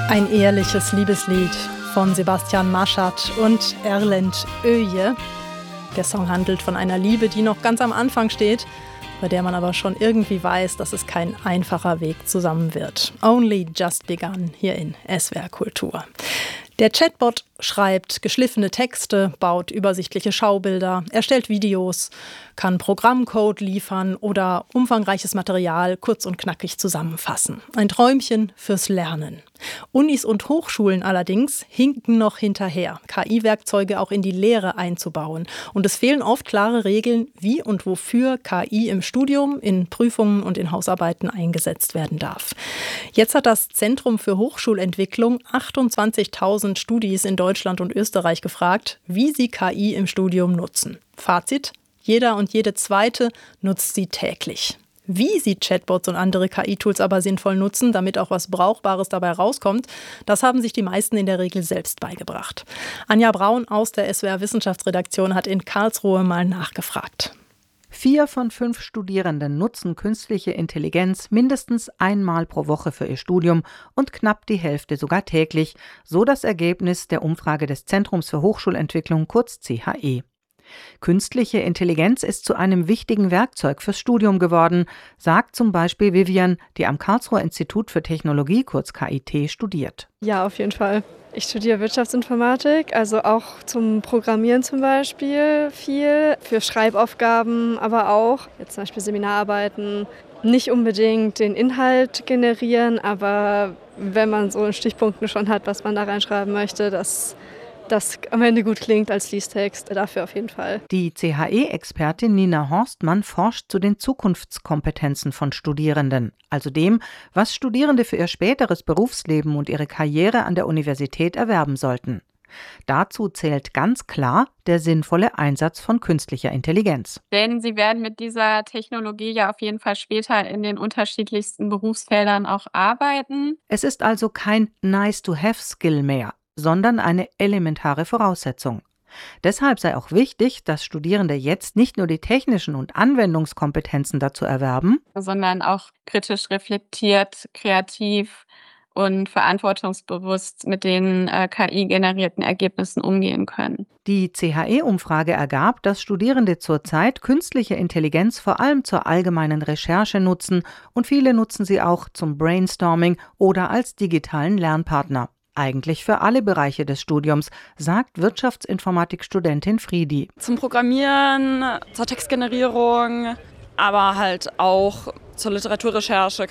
Ein ehrliches Liebeslied von Sebastian Maschat und Erlend Öje. Der Song handelt von einer Liebe, die noch ganz am Anfang steht, bei der man aber schon irgendwie weiß, dass es kein einfacher Weg zusammen wird. Only just begun hier in SWR Kultur. Der Chatbot schreibt geschliffene Texte, baut übersichtliche Schaubilder, erstellt Videos, kann Programmcode liefern oder umfangreiches Material kurz und knackig zusammenfassen. Ein Träumchen fürs Lernen. Unis und Hochschulen allerdings hinken noch hinterher, KI-Werkzeuge auch in die Lehre einzubauen. Und es fehlen oft klare Regeln, wie und wofür KI im Studium, in Prüfungen und in Hausarbeiten eingesetzt werden darf. Jetzt hat das Zentrum für Hochschulentwicklung 28.000 Studis in Deutschland und Österreich gefragt, wie sie KI im Studium nutzen. Fazit: Jeder und jede Zweite nutzt sie täglich. Wie sie Chatbots und andere KI-Tools aber sinnvoll nutzen, damit auch was Brauchbares dabei rauskommt, das haben sich die meisten in der Regel selbst beigebracht. Anja Braun aus der SWR Wissenschaftsredaktion hat in Karlsruhe mal nachgefragt. 4 von 5 Studierenden nutzen künstliche Intelligenz mindestens einmal pro Woche für ihr Studium und knapp die Hälfte sogar täglich, so das Ergebnis der Umfrage des Zentrums für Hochschulentwicklung, kurz CHE. Künstliche Intelligenz ist zu einem wichtigen Werkzeug fürs Studium geworden, sagt zum Beispiel Vivian, die am Karlsruher Institut für Technologie, kurz KIT, studiert. Ja, auf jeden Fall. Ich studiere Wirtschaftsinformatik, also auch zum Programmieren zum Beispiel viel, für Schreibaufgaben, aber auch jetzt zum Beispiel Seminararbeiten. Nicht unbedingt den Inhalt generieren, aber wenn man so in Stichpunkten schon hat, was man da reinschreiben möchte, dass das am Ende gut klingt als Fließtext, dafür auf jeden Fall. Die CHE-Expertin Nina Horstmann forscht zu den Zukunftskompetenzen von Studierenden, also dem, was Studierende für ihr späteres Berufsleben und ihre Karriere an der Universität erwerben sollten. Dazu zählt ganz klar der sinnvolle Einsatz von künstlicher Intelligenz. Denn sie werden mit dieser Technologie ja auf jeden Fall später in den unterschiedlichsten Berufsfeldern auch arbeiten. Es ist also kein Nice-to-have-Skill mehr, sondern eine elementare Voraussetzung. Deshalb sei auch wichtig, dass Studierende jetzt nicht nur die technischen und Anwendungskompetenzen dazu erwerben, sondern auch kritisch reflektiert, kreativ und verantwortungsbewusst mit den KI-generierten Ergebnissen umgehen können. Die CHE-Umfrage ergab, dass Studierende zurzeit künstliche Intelligenz vor allem zur allgemeinen Recherche nutzen und viele nutzen sie auch zum Brainstorming oder als digitalen Lernpartner. Eigentlich für alle Bereiche des Studiums, sagt Wirtschaftsinformatik-Studentin Friedi. Zum Programmieren, zur Textgenerierung, aber halt auch zur Literaturrecherche.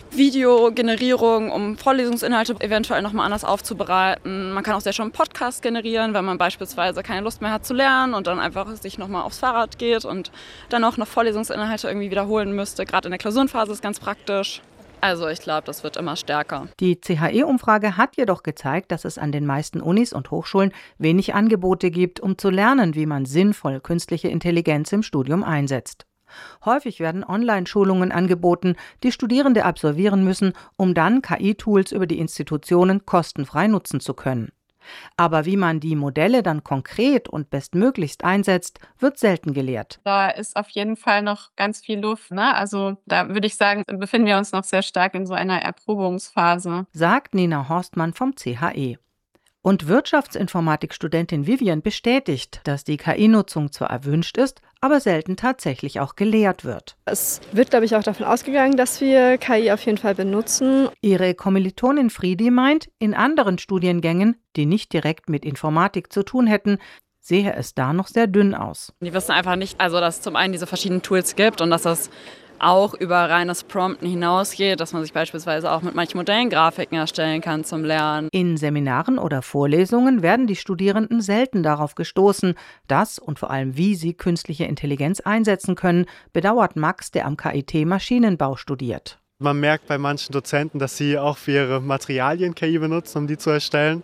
Videogenerierung, um Vorlesungsinhalte eventuell nochmal anders aufzubereiten. Man kann auch sehr schön einen Podcast generieren, wenn man beispielsweise keine Lust mehr hat zu lernen und dann einfach sich nochmal aufs Fahrrad geht und dann auch noch Vorlesungsinhalte irgendwie wiederholen müsste. Gerade in der Klausurenphase ist ganz praktisch. Also ich glaube, das wird immer stärker. Die CHE-Umfrage hat jedoch gezeigt, dass es an den meisten Unis und Hochschulen wenig Angebote gibt, um zu lernen, wie man sinnvoll künstliche Intelligenz im Studium einsetzt. Häufig werden Online-Schulungen angeboten, die Studierende absolvieren müssen, um dann KI-Tools über die Institutionen kostenfrei nutzen zu können. Aber wie man die Modelle dann konkret und bestmöglichst einsetzt, wird selten gelehrt. Da ist auf jeden Fall noch ganz viel Luft, ne? Also da würde ich sagen, befinden wir uns noch sehr stark in so einer Erprobungsphase, sagt Nina Horstmann vom CHE. Und Wirtschaftsinformatik-Studentin Vivian bestätigt, dass die KI-Nutzung zwar erwünscht ist, aber selten tatsächlich auch gelehrt wird. Es wird, glaube ich, auch davon ausgegangen, dass wir KI auf jeden Fall benutzen. Ihre Kommilitonin Friedi meint, in anderen Studiengängen, die nicht direkt mit Informatik zu tun hätten, sehe es da noch sehr dünn aus. Die wissen einfach nicht, also dass es zum einen diese verschiedenen Tools gibt und dass das auch über reines Prompten hinausgeht, dass man sich beispielsweise auch mit manchen Modellen Grafiken erstellen kann zum Lernen. In Seminaren oder Vorlesungen werden die Studierenden selten darauf gestoßen, dass und vor allem wie sie künstliche Intelligenz einsetzen können, bedauert Max, der am KIT Maschinenbau studiert. Man merkt bei manchen Dozenten, dass sie auch für ihre Materialien KI benutzen, um die zu erstellen.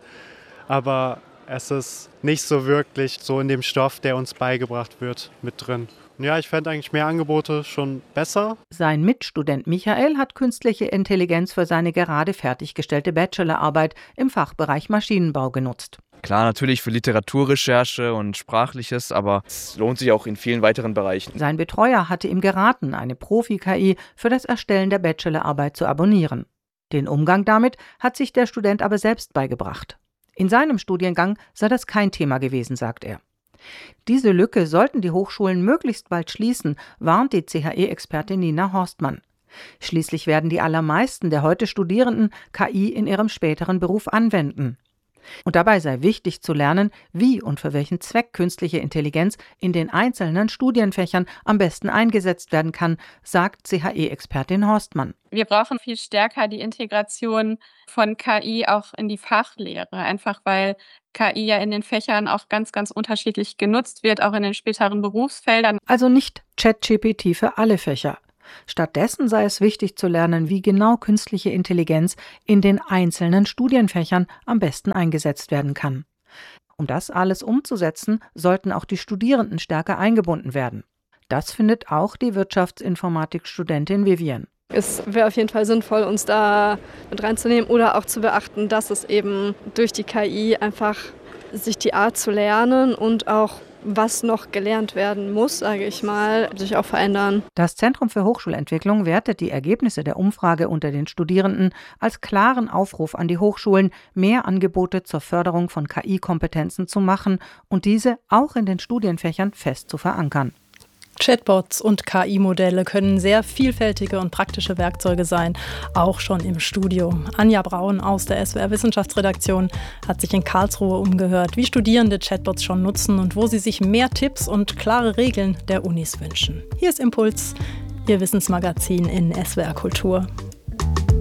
Aber es ist nicht so wirklich so in dem Stoff, der uns beigebracht wird, mit drin. Ja, ich fände eigentlich mehr Angebote schon besser. Sein Mitstudent Michael hat künstliche Intelligenz für seine gerade fertiggestellte Bachelorarbeit im Fachbereich Maschinenbau genutzt. Klar, natürlich für Literaturrecherche und Sprachliches, aber es lohnt sich auch in vielen weiteren Bereichen. Sein Betreuer hatte ihm geraten, eine Profi-KI für das Erstellen der Bachelorarbeit zu abonnieren. Den Umgang damit hat sich der Student aber selbst beigebracht. In seinem Studiengang sei das kein Thema gewesen, sagt er. Diese Lücke sollten die Hochschulen möglichst bald schließen, warnt die CHE-Expertin Nina Horstmann. Schließlich werden die allermeisten der heute Studierenden KI in ihrem späteren Beruf anwenden. Und dabei sei wichtig zu lernen, wie und für welchen Zweck künstliche Intelligenz in den einzelnen Studienfächern am besten eingesetzt werden kann, sagt CHE-Expertin Horstmann. Wir brauchen viel stärker die Integration von KI auch in die Fachlehre, einfach weil KI ja in den Fächern auch ganz, ganz unterschiedlich genutzt wird, auch in den späteren Berufsfeldern. Also nicht ChatGPT für alle Fächer. Stattdessen sei es wichtig zu lernen, wie genau künstliche Intelligenz in den einzelnen Studienfächern am besten eingesetzt werden kann. Um das alles umzusetzen, sollten auch die Studierenden stärker eingebunden werden. Das findet auch die Wirtschaftsinformatik-Studentin Vivian. Es wäre auf jeden Fall sinnvoll, uns da mit reinzunehmen oder auch zu beachten, dass es eben durch die KI einfach sich die Art zu lernen und auch was noch gelernt werden muss, sage ich mal, sich auch verändern. Das Zentrum für Hochschulentwicklung wertet die Ergebnisse der Umfrage unter den Studierenden als klaren Aufruf an die Hochschulen, mehr Angebote zur Förderung von KI-Kompetenzen zu machen und diese auch in den Studienfächern fest zu verankern. Chatbots und KI-Modelle können sehr vielfältige und praktische Werkzeuge sein, auch schon im Studium. Anja Braun aus der SWR-Wissenschaftsredaktion hat sich in Karlsruhe umgehört, wie Studierende Chatbots schon nutzen und wo sie sich mehr Tipps und klare Regeln der Unis wünschen. Hier ist Impuls, Ihr Wissensmagazin in SWR Kultur.